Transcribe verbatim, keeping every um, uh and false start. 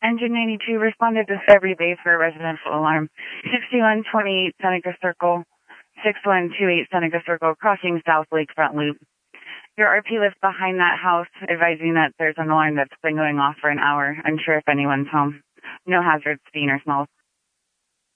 Engine ninety-two responded to every base for a residential alarm. sixty-one twenty-eight Seneca Circle, six one two eight Seneca Circle, crossing South Lakefront Loop. Your R P lives behind that house, advising that there's an alarm that's been going off for an hour. Unsure if anyone's home. No hazards, seen or smells.